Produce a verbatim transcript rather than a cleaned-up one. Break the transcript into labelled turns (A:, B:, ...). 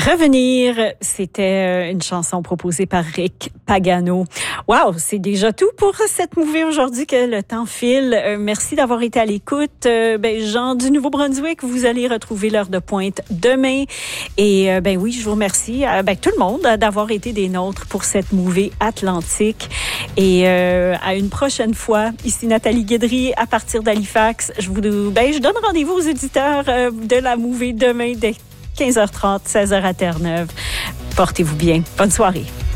A: Revenir, c'était une chanson proposée par Rick Pagano. Wow, c'est déjà tout pour cette mouvée aujourd'hui que le temps file. Euh, merci d'avoir été à l'écoute. Euh, ben, Jean du Nouveau-Brunswick, vous allez retrouver l'heure de pointe demain. Et euh, ben oui, je vous remercie, euh, ben, tout le monde, d'avoir été des nôtres pour cette mouvée atlantique. Et euh, à une prochaine fois. Ici Nathalie Guédry à partir d'Halifax. Je vous, ben, je donne rendez-vous aux éditeurs euh, de la mouvée demain dès quinze heures trente, seize heures à Terre-Neuve. Portez-vous bien. Bonne soirée.